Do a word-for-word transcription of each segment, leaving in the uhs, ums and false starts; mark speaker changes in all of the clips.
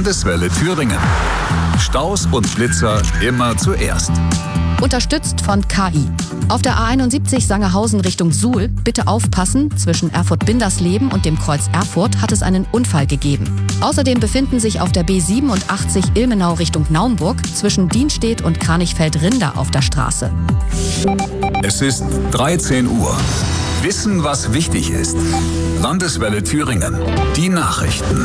Speaker 1: Landeswelle Thüringen. Staus und Blitzer immer zuerst.
Speaker 2: Unterstützt von K I. Auf der A einundsiebzig Sangerhausen Richtung Suhl, bitte aufpassen, zwischen Erfurt-Bindersleben und dem Kreuz Erfurt hat es einen Unfall gegeben. Außerdem befinden sich auf der B siebenundachtzig Ilmenau Richtung Naumburg zwischen Dienstedt und Kranichfeld-Rinder auf der Straße.
Speaker 1: Es ist dreizehn Uhr. Wissen, was wichtig ist. Landeswelle Thüringen. Die Nachrichten.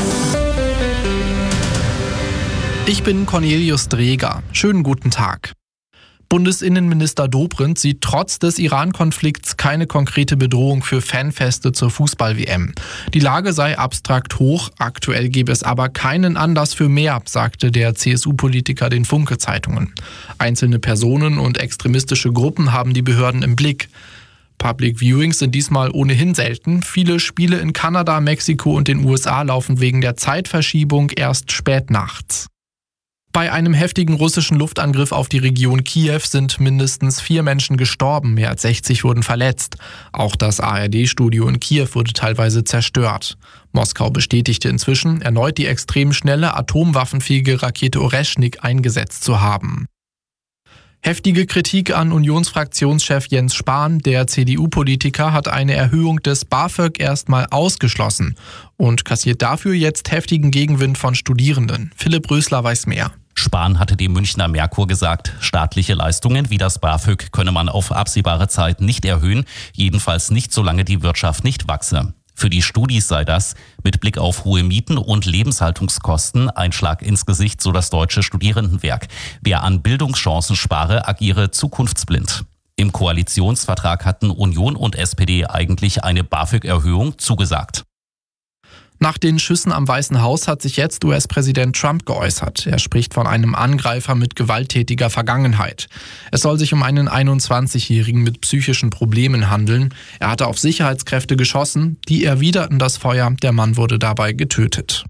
Speaker 3: Ich bin Cornelius Dreger. Schönen guten Tag. Bundesinnenminister Dobrindt sieht trotz des Iran-Konflikts keine konkrete Bedrohung für Fanfeste zur Fußball-W M. Die Lage sei abstrakt hoch, aktuell gebe es aber keinen Anlass für mehr, sagte der C S U-Politiker den Funke-Zeitungen. Einzelne Personen und extremistische Gruppen haben die Behörden im Blick. Public Viewings sind diesmal ohnehin selten. Viele Spiele in Kanada, Mexiko und den U S A laufen wegen der Zeitverschiebung erst spät nachts. Bei einem heftigen russischen Luftangriff auf die Region Kiew sind mindestens vier Menschen gestorben, mehr als sechzig wurden verletzt. Auch das A R D-Studio in Kiew wurde teilweise zerstört. Moskau bestätigte inzwischen, erneut die extrem schnelle atomwaffenfähige Rakete Oreschnik eingesetzt zu haben. Heftige Kritik an Unionsfraktionschef Jens Spahn. Der C D U-Politiker hat eine Erhöhung des BAföG erstmal ausgeschlossen und kassiert dafür jetzt heftigen Gegenwind von Studierenden. Philipp Rösler weiß mehr.
Speaker 4: Spahn hatte dem Münchner Merkur gesagt, staatliche Leistungen wie das BAföG könne man auf absehbare Zeit nicht erhöhen, jedenfalls nicht, solange die Wirtschaft nicht wachse. Für die Studis sei das, mit Blick auf hohe Mieten und Lebenshaltungskosten, ein Schlag ins Gesicht, so das Deutsche Studierendenwerk. Wer an Bildungschancen spare, agiere zukunftsblind. Im Koalitionsvertrag hatten Union und S P D eigentlich eine BAföG-Erhöhung zugesagt.
Speaker 3: Nach den Schüssen am Weißen Haus hat sich jetzt U S-Präsident Trump geäußert. Er spricht von einem Angreifer mit gewalttätiger Vergangenheit. Es soll sich um einen einundzwanzigjährigen mit psychischen Problemen handeln. Er hatte auf Sicherheitskräfte geschossen, die erwiderten das Feuer. Der Mann wurde dabei getötet.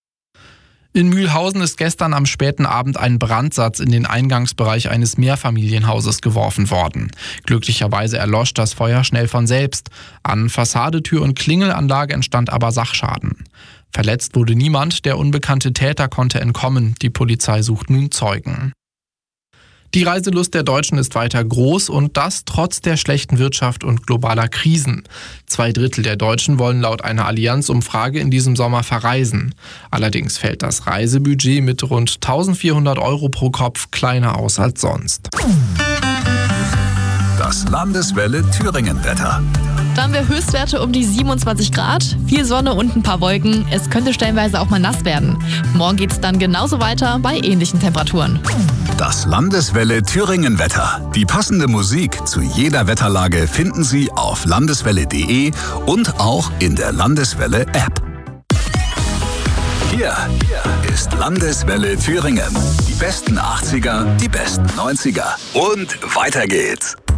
Speaker 3: In Mühlhausen ist gestern am späten Abend ein Brandsatz in den Eingangsbereich eines Mehrfamilienhauses geworfen worden. Glücklicherweise erlosch das Feuer schnell von selbst. An Fassade, Tür und Klingelanlage entstand aber Sachschaden. Verletzt wurde niemand, der unbekannte Täter konnte entkommen. Die Polizei sucht nun Zeugen. Die Reiselust der Deutschen ist weiter groß und das trotz der schlechten Wirtschaft und globaler Krisen. Zwei Drittel der Deutschen wollen laut einer Allianz-Umfrage in diesem Sommer verreisen. Allerdings fällt das Reisebudget mit rund eintausendvierhundert Euro pro Kopf kleiner aus als sonst.
Speaker 1: Das Landeswelle Thüringen-Wetter.
Speaker 5: Da haben wir Höchstwerte um die siebenundzwanzig Grad, viel Sonne und ein paar Wolken. Es könnte stellenweise auch mal nass werden. Morgen geht es dann genauso weiter bei ähnlichen Temperaturen.
Speaker 1: Das Landeswelle Thüringen-Wetter. Die passende Musik zu jeder Wetterlage finden Sie auf landeswelle punkt de und auch in der Landeswelle-App. Hier ist Landeswelle Thüringen. Die besten achtziger, die besten neunziger und weiter geht's.